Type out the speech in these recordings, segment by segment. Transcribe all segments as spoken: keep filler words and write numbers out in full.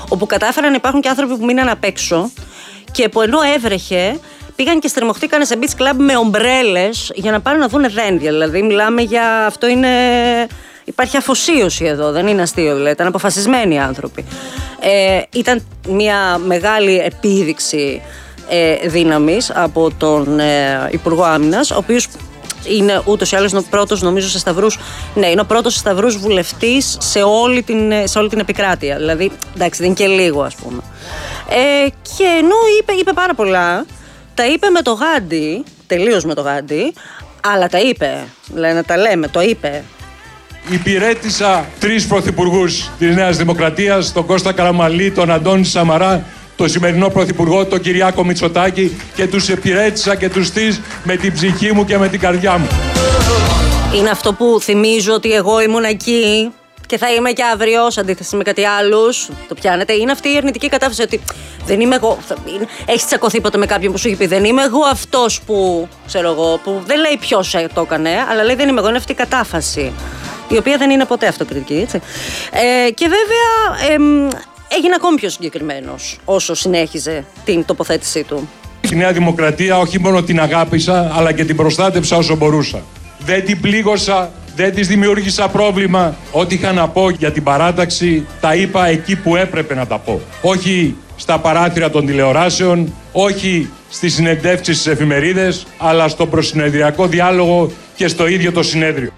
όπου κατάφεραν να υπάρχουν και άνθρωποι που μείναν απ' έξω και που ενώ έβρεχε, πήγαν και στριμωχτήκανε σε beach club με ομπρέλες για να πάνε να δουν δέντια. Δηλαδή, μιλάμε για αυτό είναι. Υπάρχει αφοσίωση εδώ, δεν είναι αστείο, δηλαδή. Ήταν αποφασισμένοι οι άνθρωποι. Ε, ήταν μια μεγάλη επίδειξη ε, δύναμης από τον ε, Υπουργό Άμυνας, ο οποίος είναι ούτως ή άλλως ο πρώτος, νομίζω, σε σταυρούς. Ναι, είναι ο πρώτος σε σταυρούς βουλευτής σε όλη την, σε όλη την επικράτεια. Δηλαδή, εντάξει, δεν είναι και λίγο, ας πούμε. Ε, και ενώ είπε, είπε πάρα πολλά, τα είπε με το γάντι, τελείως με το γάντι, αλλά τα είπε. Λένε, τα λέμε, το είπε. Υπηρέτησα τρεις πρωθυπουργούς της Νέας Δημοκρατίας, τον Κώστα Καραμανλή, τον Αντώνη Σαμαρά, τον σημερινό πρωθυπουργό, τον Κυριάκο Μητσοτάκη, και τους υπηρέτησα και τους τρεις με την ψυχή μου και με την καρδιά μου. Είναι αυτό που θυμίζω ότι εγώ ήμουν εκεί και θα είμαι και αύριο, σε αντίθεση με κάτι άλλους. Το πιάνετε. Είναι αυτή η αρνητική κατάσταση ότι δεν είμαι εγώ. Έχεις τσακωθεί ποτέ με κάποιον που σου έχει πει δεν είμαι εγώ αυτός που, ξέρω εγώ, που δεν λέει ποιος το έκανε, αλλά λέει δεν είμαι εγώ. Είναι αυτή η κατάφαση, η οποία δεν είναι ποτέ αυτοκριτική, έτσι. Ε, και βέβαια ε, έγινε ακόμη πιο συγκεκριμένος όσο συνέχιζε την τοποθέτησή του. Η Νέα Δημοκρατία όχι μόνο την αγάπησα, αλλά και την προστάτεψα όσο μπορούσα. Δεν την πλήγωσα, δεν της δημιούργησα πρόβλημα. Ό,τι είχα να πω για την παράταξη, τα είπα εκεί που έπρεπε να τα πω. Όχι στα παράθυρα των τηλεοράσεων, όχι στις συνεντεύξεις στις εφημερίδες, αλλά στο προσυνεδριακό διάλογο και στο ίδιο το συνέδριο.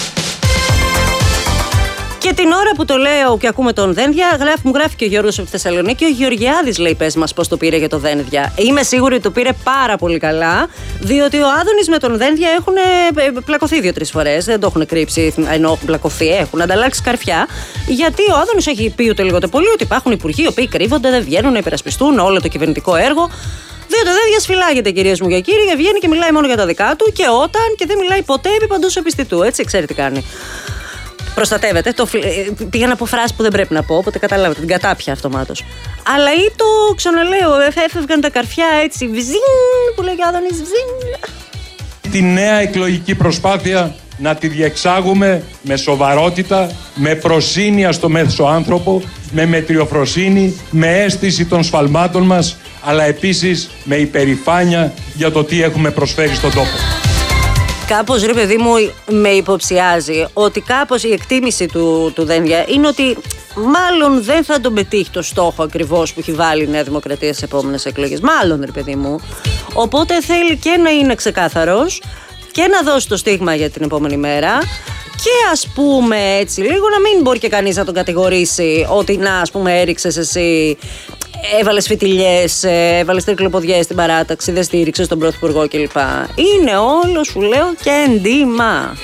Και την ώρα που το λέω και ακούμε τον Δένδια, γράφει, μου γράφει και ο Γιώργος από τη Θεσσαλονίκη. Ο Γεωργιάδης λέει: πες μας πώς το πήρε για το Δένδια. Είμαι σίγουρη ότι το πήρε πάρα πολύ καλά, διότι ο Άδωνης με τον Δένδια έχουν πλακωθεί δύο-τρεις φορές. Δεν το έχουν κρύψει, ενώ έχουν πλακωθεί, έχουν ανταλλάξει καρφιά. Γιατί ο Άδωνης έχει πει ούτε λίγο πολύ ότι υπάρχουν υπουργοί οι οποίοι κρύβονται, δεν βγαίνουν να υπερασπιστούν όλο το κυβερνητικό έργο. Διότι ο Δένδιας φυλάγεται, κυρίες μου και κύριοι, και βγαίνει και μιλάει μόνο για τα δικά του και όταν και δεν μιλάει ποτέ επί παντός επιστητού. Έτσι, ξέρει τι κάνει. Προστατεύεται. Το, πήγα να πω φράση που δεν πρέπει να πω, οπότε καταλάβετε, την κατάπια αυτομάτως. Αλλά ή το ξαναλέω, έφευγαν τα καρφιά έτσι, βζιν, που λέει ο Άδωνης, βζιν. Τη νέα εκλογική προσπάθεια να τη διεξάγουμε με σοβαρότητα, με προσύνεια στο μέσο άνθρωπο, με μετριοφροσύνη, με αίσθηση των σφαλμάτων μας, αλλά επίσης με υπερηφάνεια για το τι έχουμε προσφέρει στον τόπο. Κάπως, ρε παιδί μου, με υποψιάζει ότι κάπως η εκτίμηση του, του Δένδια είναι ότι μάλλον δεν θα τον πετύχει το στόχο ακριβώς που έχει βάλει η Νέα Δημοκρατία στις επόμενες εκλογές. Μάλλον, ρε παιδί μου. Οπότε θέλει και να είναι ξεκάθαρος και να δώσει το στίγμα για την επόμενη μέρα και ας πούμε έτσι λίγο να μην μπορεί και κανείς να τον κατηγορήσει ότι να, ας πούμε, έριξες εσύ, έβαλες φιτιλιές, έβαλες τρικλοποδιές στην παράταξη, δεν στήριξες τον πρωθυπουργό κλπ. Είναι όλο, σου λέω, και εντύμα.